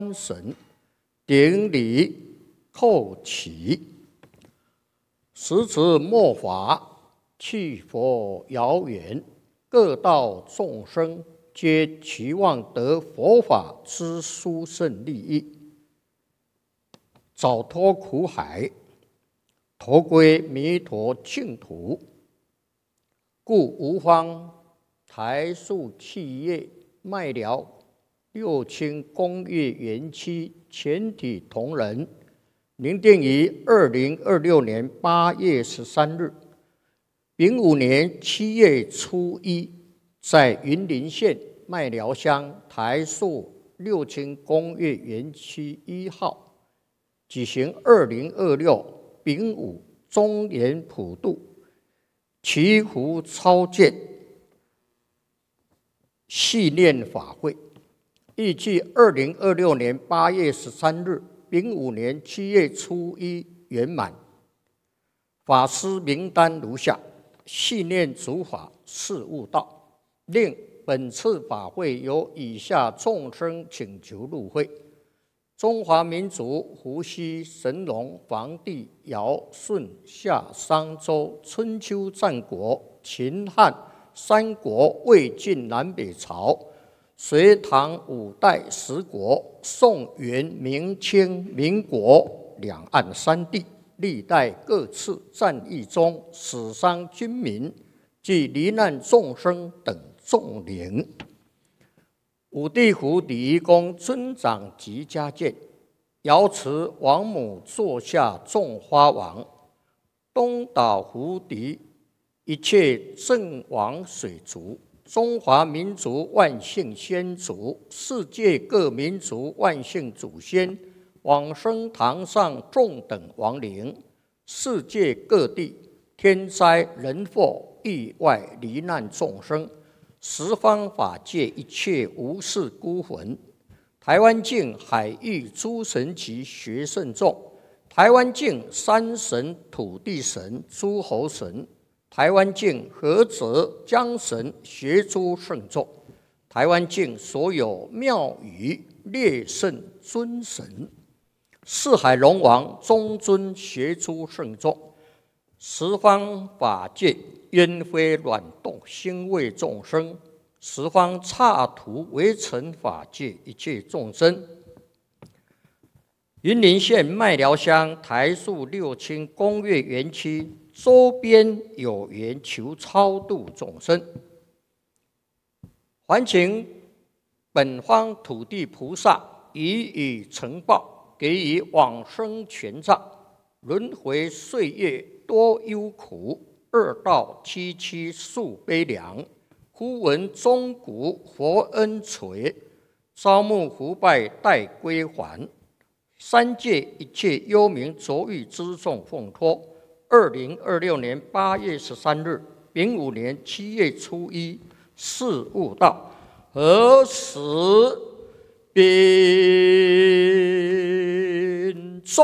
神顶礼叩起，时值末法，去佛遥远，各道众生皆期望得佛法之殊胜利益，早脱苦海，投归弥陀净土。故吾方台塑企业麦寮六亲公业园区全体同仁，明定于2026年8月13日，丙午年7月初1，在云林县麦寮乡台塑六亲公业园区1号举行2026丙午中元普渡祈福超荐系念法会，预计2026年8月13日丙午年7月初1圆满。法师名单如下：系念主法是悟道，令本次法会由以下众生请求入会：中华民族伏羲、神农、黄帝、尧、舜、夏、商周、春秋战国、秦汉、三国、魏晋南北朝、隋唐五代十国、宋元明清民国两岸三地历代各次战役中死伤军民及罹难众生等众灵。五地府礼仪宫尊长及家眷，瑶池王母座下种花王，东岛湖底一切正王水族，中华民族万姓先祖，世界各民族万姓祖先，往生堂上众等亡灵，世界各地天灾人祸意外罹难众生，十方法界一切无事孤魂，台湾境海域诸神及学圣众，台湾境山神、土地神、诸侯神，台湾境菏泽江神学诸圣众，台湾境所有庙宇列圣尊神，四海龙王中尊学诸圣众，十方法界冤非卵动兴为众生，十方刹土围城法界一切众生，云林县麦寮乡台塑六亲公业园区周边有缘求超度众生，还请本方土地菩萨予以承报，给予往生权杖，轮回岁月多忧苦，二道凄凄数悲凉。忽闻钟鼓佛恩垂，朝暮伏拜待归还。三界一切幽冥浊狱之众奉托，2026年8月13日丙午年7月初1是悟道，何时并奏？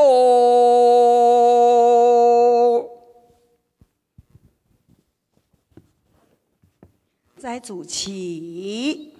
斋主起。